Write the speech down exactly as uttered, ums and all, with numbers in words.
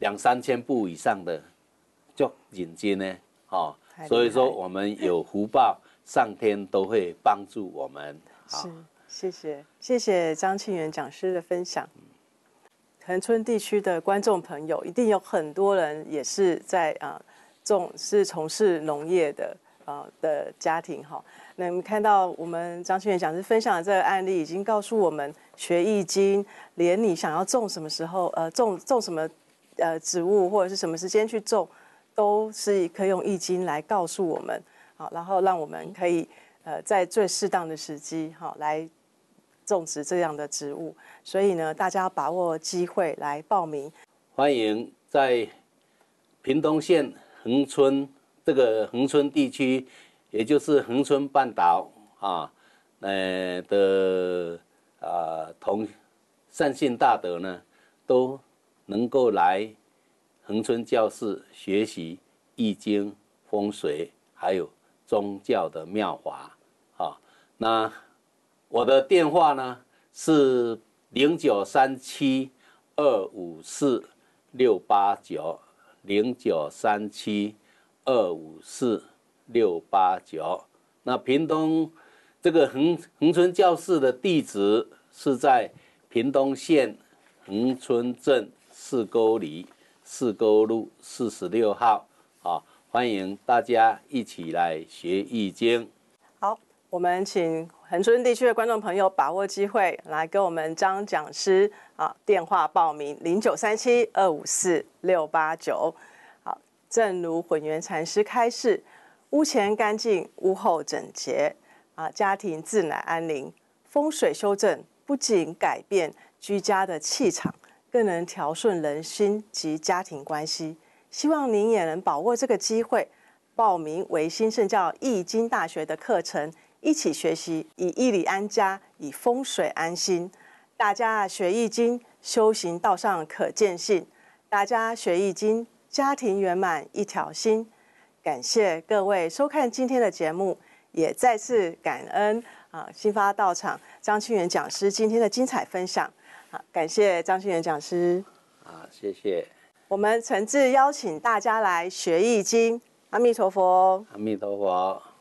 两三千部以上的，就引进呢，哦，所以说我们有福报，上天都会帮助我们。 是，谢谢谢谢张庆元讲师的分享。恒春地区的观众朋友，一定有很多人也是在啊种是从事农业的啊的家庭哈。那我们看到我们张庆元讲师分享的这个案例，已经告诉我们学易经，连你想要种什么时候，呃，种种什么呃植物或者是什么时间去种，都是可以用易经来告诉我们，好，然后让我们可以呃在最适当的时机，好来种植这样的植物。所以呢，大家要把握机会来报名。 欢迎在屏东县恒春这个恒春地区，也就是恒春半岛啊，呃的啊同善信大德呢，都能够来恒春教室学习易经、风水，还有宗教的妙法啊。那我的电话呢是零九三七二五四六八九零九三七二五四六八九。那屏东这个恒恒春教室的地址是在屏东县恒春镇四沟里四沟路四十六号啊，欢迎大家一起来学易经。 好，我们请恒春地区的观众朋友把握机会来跟我们张讲师啊电话报名零九三七二五四六八九。好，正如混元禅师开示，屋前干净，屋后整洁啊，家庭自然安宁。风水修正不仅改变居家的气场，更能调顺人心及家庭关系。希望您也能把握这个机会，报名维新圣教易经大学的课程，一起学习以义理安家，以风水安心。大家学易经，修行道上可见性；大家学易经，家庭圆满一条心。感谢各位收看今天的节目，也再次感恩啊新发道场张庆元讲师今天的精彩分享。啊，感谢张庆元讲师。 啊，谢谢。 我们诚挚邀请大家来学易经。阿弥陀佛。 阿弥陀佛。